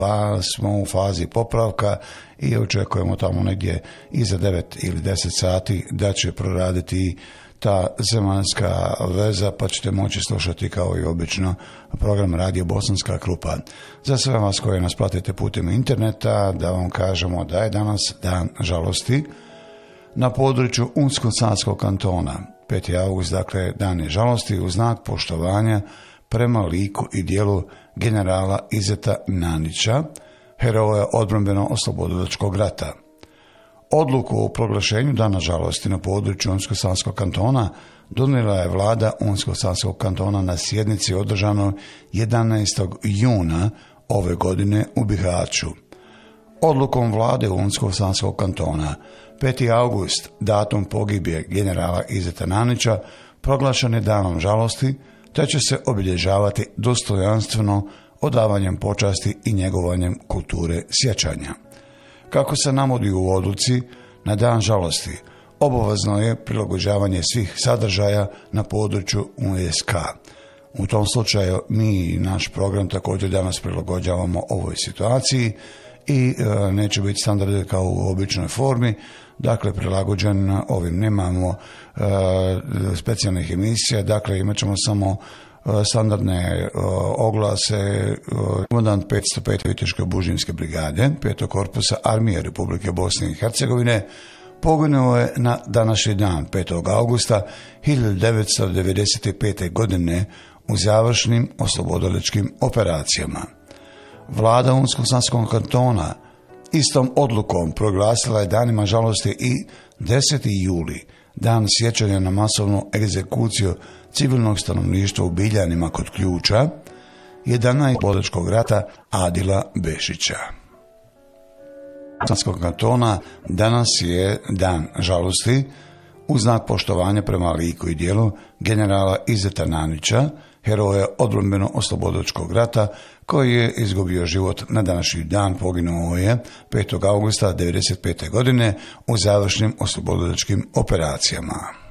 pa smo u fazi popravka i očekujemo tamo negdje iza 9 ili 10 sati da će proraditi ta zemaljska veza, pa ćete moći slušati kao i obično program Radio Bosanska Krupa. Za sve vas koji nas pratite putem interneta, da vam kažemo da je danas dan žalosti na području Unsko-Sanskog kantona. 5. august, dakle, dan je žalosti u znak poštovanja prema liku i dijelu generala Izeta Nanića, heroja odbrambeno-oslobodilačkog rata. Odluku o proglašenju dana žalosti na području Unsko-Sanskog kantona donijela je vlada Unsko-Sanskog kantona na sjednici održanoj 11. juna ove godine u Bihaću. Odlukom vlade Unsko-Sanskog kantona 5. august, datum pogibije generala Izeta Nanića, proglašen je danom žalosti, te će se obilježavati dostojanstveno odavanjem počasti i njegovanjem kulture sjećanja. Kako se navodi u odluci, na dan žalosti obavezno je prilagođavanje svih sadržaja na području USK. U tom slučaju mi i naš program također danas prilagođavamo ovoj situaciji i neće biti standard kao u običnoj formi, dakle prilagođen ovim, nemamo specijalnih emisija, dakle imat ćemo samo standardne oglase. Komandan 505. Viteške obužinske brigade 5. korpusa armije Republike Bosne i Hercegovine poginuo je na današnji dan 5. augusta 1995. godine u završnim oslobodilačkim operacijama. Vlada Unsko-Sanskog kantona istom odlukom proglasila je danima žalosti i 10. juli, dan sjećanja na masovnu egzekuciju civilnog stanovništva u Biljanima kod Ključa, 11. oslobodilačkog rata Adila Bešića. Sanskog kantona danas je dan žalosti u znak poštovanja prema liku i dijelu generala Izeta Nanića, heroja odbrambeno-oslobodilačkog rata, koji je izgubio život na današnji dan, poginuo je 5. augusta 1995. godine u završnim oslobodilačkim operacijama.